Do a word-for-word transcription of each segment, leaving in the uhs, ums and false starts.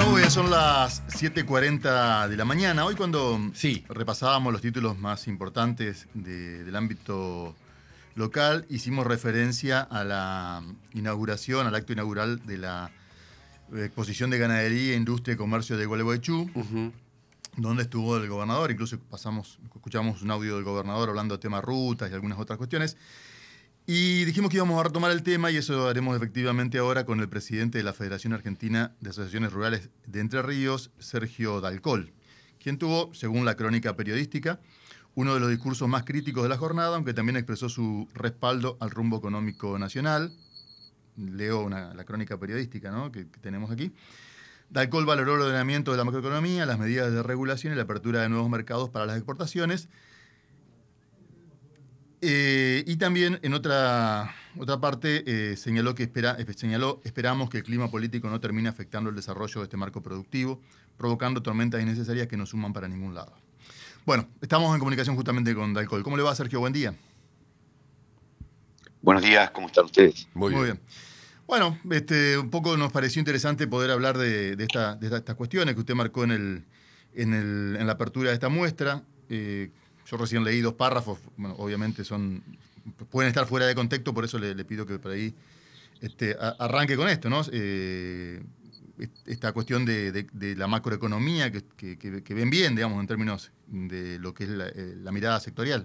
Bueno, muy bien, son las siete y cuarenta de la mañana. Hoy cuando sí. repasábamos los títulos más importantes de, del ámbito local, hicimos referencia a la inauguración, al acto inaugural de la exposición de ganadería, industria y comercio de Gualeguaychú, uh-huh. donde estuvo el gobernador. Incluso pasamos, escuchamos un audio del gobernador hablando de temas rutas y algunas otras cuestiones. Y dijimos que íbamos a retomar el tema, y eso haremos efectivamente ahora con el presidente de la Federación Argentina de Asociaciones Rurales de Entre Ríos, Sergio Dalcol, quien tuvo, según la crónica periodística, uno de los discursos más críticos de la jornada, aunque también expresó su respaldo al rumbo económico nacional. Leo una, la crónica periodística, ¿no?, que, que tenemos aquí. Dalcol valoró el ordenamiento de la macroeconomía, las medidas de regulación y la apertura de nuevos mercados para las exportaciones. Eh, y también en otra, otra parte eh, señaló que espera, eh, señaló, esperamos que el clima político no termine afectando el desarrollo de este marco productivo, provocando tormentas innecesarias que no suman para ningún lado. Bueno, estamos en comunicación justamente con Dalcol. ¿Cómo le va, Sergio? Buen día. Buenos días, ¿cómo están ustedes? Muy, Muy bien. bien. Bueno, este, un poco nos pareció interesante poder hablar de, de, esta, de estas cuestiones que usted marcó en, el, en, el, en la apertura de esta muestra. Eh, Yo recién leí dos párrafos, bueno, obviamente son pueden estar fuera de contexto, por eso le, le pido que por ahí este, a, arranque con esto, ¿no? Eh, esta cuestión de, de, de la macroeconomía que, que, que, que ven bien, digamos, en términos de lo que es la, la mirada sectorial.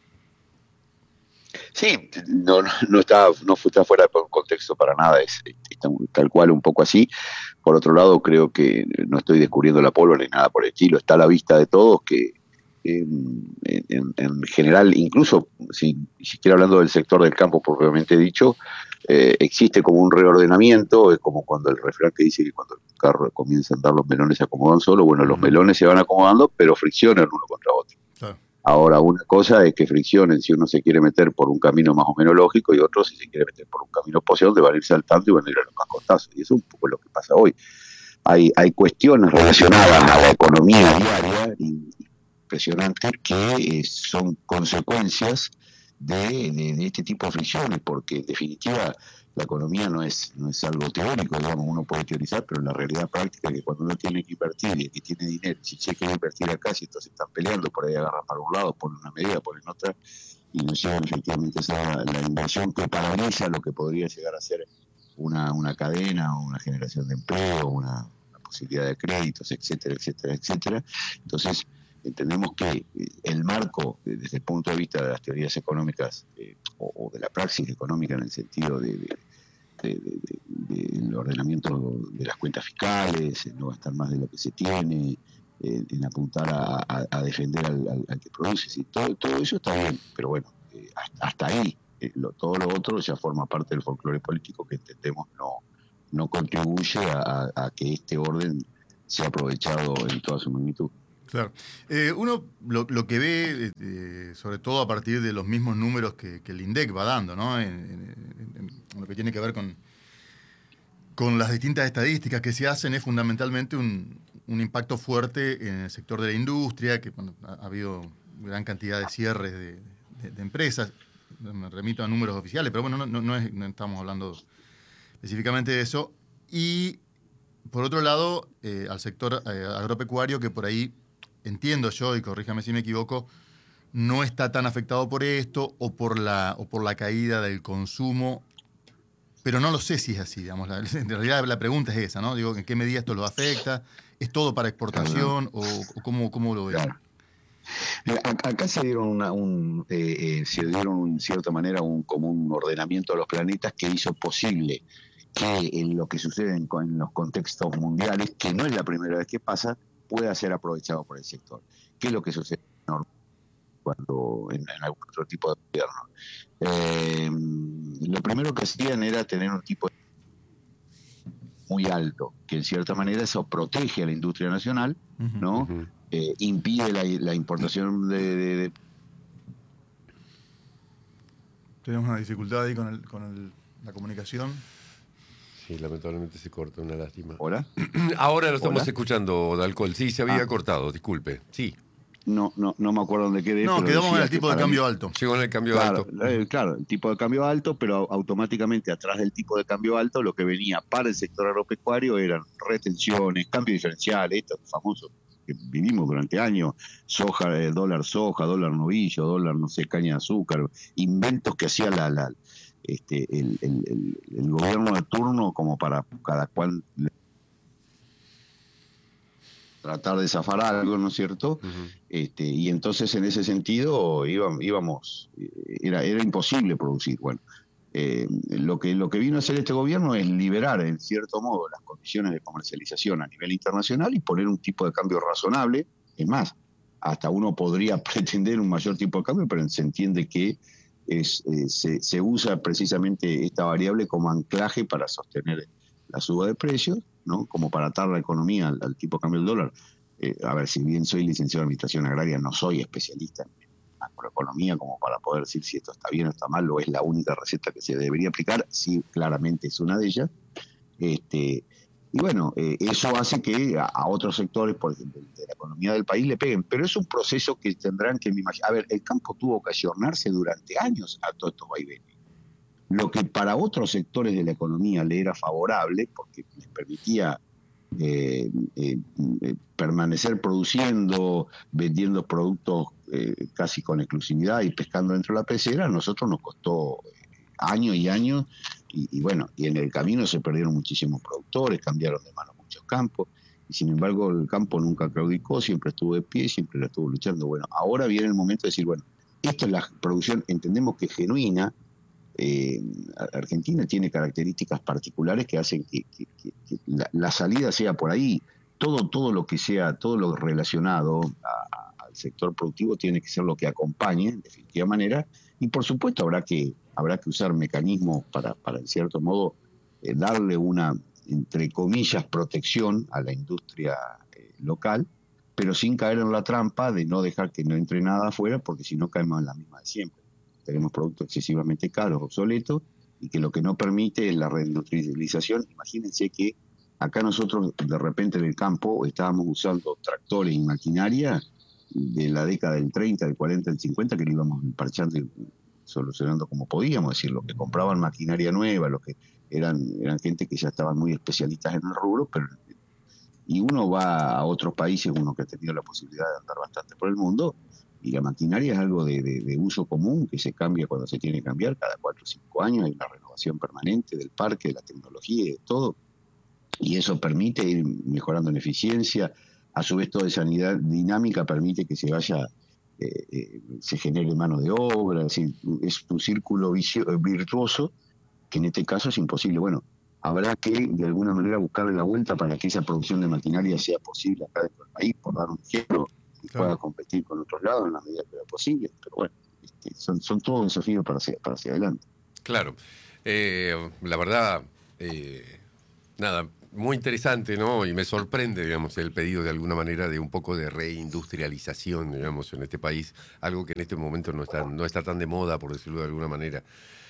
Sí, no, no está, no está fuera de contexto para nada, es, está tal cual un poco así. Por otro lado, creo que no estoy descubriendo la pólvora ni nada por el estilo, está a la vista de todos que En, en, en general, incluso si siquiera hablando del sector del campo propiamente dicho, eh, existe como un reordenamiento. Es como cuando el refrán que dice que cuando el carro comienza a andar los melones se acomodan solo. Bueno, los melones se van acomodando, pero friccionan uno contra otro. Claro. Ahora, una cosa es que friccionen si uno se quiere meter por un camino más o menos lógico, y otro si se quiere meter por un camino posible donde van a ir saltando y van a ir a los cascotazos. Y eso es un poco lo que pasa hoy. Hay, hay cuestiones relacionadas a la economía diaria y impresionantes que eh, son consecuencias de, de, de este tipo de fricciones, porque en definitiva la economía no es, no es algo teórico, digamos, uno puede teorizar, pero la realidad práctica es que cuando uno tiene que invertir y el que tiene dinero, si se quiere invertir acá, si entonces están peleando, por ahí agarran para un lado, ponen una medida, ponen otra, y no llegan efectivamente a esa, la inversión que paraliza lo que podría llegar a ser una, una cadena o una generación de empleo, una, una posibilidad de créditos, etcétera, etcétera, etcétera. Entonces, entendemos que el marco, desde el punto de vista de las teorías económicas eh, o, o de la praxis económica en el sentido de, de, de, de, de, del ordenamiento de las cuentas fiscales, en no gastar más de lo que se tiene, eh, en apuntar a, a, a defender al, al, al que produce, sí, todo, todo eso está bien, pero bueno, eh, hasta, hasta ahí, eh, lo, todo lo otro ya forma parte del folclore político que entendemos no, no contribuye a, a, a que este orden sea aprovechado en toda su magnitud. Claro. Eh, uno lo, lo que ve, eh, sobre todo a partir de los mismos números que, que el INDEC va dando, ¿no? En, en, en lo que tiene que ver con, con las distintas estadísticas que se hacen, es fundamentalmente un, un impacto fuerte en el sector de la industria, que bueno, ha, ha habido gran cantidad de cierres de, de, de empresas. Me remito a números oficiales, pero bueno, no, no, no, es, no estamos hablando específicamente de eso. Y por otro lado, eh, al sector eh, agropecuario, que por ahí, entiendo yo, y corríjame si me equivoco, no está tan afectado por esto o por la, o por la caída del consumo, pero no lo sé si es así, digamos. La, en realidad la pregunta es esa, ¿no? Digo, ¿en qué medida esto lo afecta? ¿Es todo para exportación? ¿O, o cómo, cómo lo ves? Claro. Acá se dieron una, un, eh, eh, se dieron en cierta manera un, como un ordenamiento de los planetas que hizo posible que en lo que sucede en, en los contextos mundiales, que no es la primera vez que pasa, pueda ser aprovechado por el sector. ¿Qué es lo que sucede cuando en, en algún otro tipo de gobierno? Eh, lo primero que hacían era tener un tipo de muy alto, que en cierta manera eso protege a la industria nacional, uh-huh, ¿no? Uh-huh. Eh, impide la, la importación de, de, de... Tenemos una dificultad ahí con, el, con el, la comunicación. Sí, lamentablemente se corta, una lástima. ¿Hola? Ahora lo estamos ¿Hola? escuchando, Dalcol. Sí, se había ah. cortado, disculpe. Sí. no, no, no me acuerdo dónde quedé. No, pero quedamos en decía el que tipo de para cambio mí- alto. Llegó en el cambio Claro, alto. eh, claro, el tipo de cambio alto, pero automáticamente atrás del tipo de cambio alto lo que venía para el sector agropecuario eran retenciones, cambio diferencial, estos famosos que vivimos durante años, soja, eh, dólar soja, dólar novillo, dólar no sé, caña de azúcar, inventos que hacía la, la este el, el, el, el gobierno de turno como para cada cual tratar de zafar algo, ¿no es cierto? Ujú. Este, y entonces en ese sentido íbamos, íbamos era, era imposible producir. Bueno, eh, lo que lo que vino a hacer este gobierno es liberar en cierto modo las condiciones de comercialización a nivel internacional y poner un tipo de cambio razonable. Es más, hasta uno podría pretender un mayor tipo de cambio, pero se entiende que es, eh, se, se usa precisamente esta variable como anclaje para sostener la suba de precios, ¿no? Como para atar la economía al, al tipo de cambio del dólar. Eh, a ver, si bien soy licenciado en Administración Agraria, no soy especialista en macroeconomía como para poder decir si esto está bien o está mal, o es la única receta que se debería aplicar. Sí, claramente es una de ellas. Este, y bueno, eh, eso hace que a, a otros sectores, por ejemplo, de la economía del país le peguen, pero es un proceso que tendrán que, me imagino, a ver, el campo tuvo que ayornarse durante años a todos estos vaivenes. Lo que para otros sectores de la economía le era favorable, porque les permitía eh, eh, eh, permanecer produciendo, vendiendo productos eh, casi con exclusividad y pescando dentro de la pecera, a nosotros nos costó años y años, y, y bueno, y en el camino se perdieron muchísimos productores, cambiaron de mano muchos campos, y sin embargo el campo nunca claudicó, siempre estuvo de pie, siempre la estuvo luchando. Bueno, ahora viene el momento de decir, bueno, esta es la producción, entendemos que genuina. Eh, Argentina tiene características particulares que hacen que, que, que, que la, la salida sea por ahí. Todo, todo lo que sea, todo lo relacionado a, a, al sector productivo tiene que ser lo que acompañe, en definitiva manera, y por supuesto habrá que, habrá que usar mecanismos para, para en cierto modo, eh, darle una, entre comillas, protección a la industria eh, local, pero sin caer en la trampa de no dejar que no entre nada afuera, porque si no caemos en la misma de siempre. Tenemos productos excesivamente caros, obsoletos, y que lo que no permite es la reindustrialización. Imagínense que acá nosotros de repente en el campo estábamos usando tractores y maquinaria de la década del treinta, del cuarenta, del cincuenta, que lo íbamos parchando y solucionando como podíamos, es decir, los que compraban maquinaria nueva, los que eran, eran gente que ya estaban muy especialistas en el rubro, pero y uno va a otros países, uno que ha tenido la posibilidad de andar bastante por el mundo, y la maquinaria es algo de, de, de uso común que se cambia cuando se tiene que cambiar, cada cuatro o cinco años hay una renovación permanente del parque, de la tecnología y de todo, y eso permite ir mejorando en eficiencia. A su vez toda esa unidad dinámica permite que se vaya, eh, eh, se genere mano de obra, es decir, es un círculo vicio, virtuoso que en este caso es imposible. Bueno, habrá que de alguna manera buscarle la vuelta para que esa producción de maquinaria sea posible acá dentro del país, por dar un ejemplo, y Claro. pueda competir con otros lados en la medida que sea posible. Pero bueno, este, son, son todos desafíos para hacia, para hacia adelante. Claro. Eh, la verdad, eh, nada, muy interesante, ¿no? Y me sorprende, digamos, el pedido de alguna manera de un poco de reindustrialización, digamos, en este país, algo que en este momento no está, no está tan de moda, por decirlo de alguna manera.